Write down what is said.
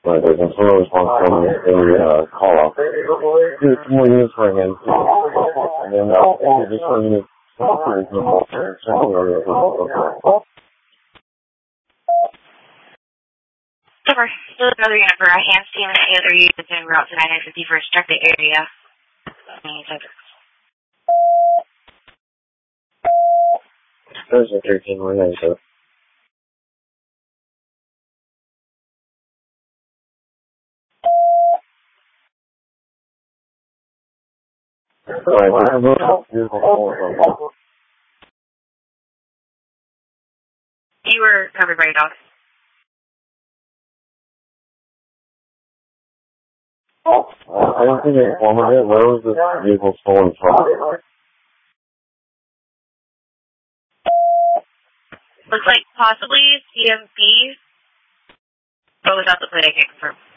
Right, there's a sort of responsibility in call off. Do more units for him. And then just for units. Super. Still another unit for hands team and any other units in route to 950 for restricted area. Those are 13-197. Alright, you were covered by your dog. I don't think it's one of it. Where was this vehicle stolen from? Looks like possibly CMB, but without the plate I can't confirm.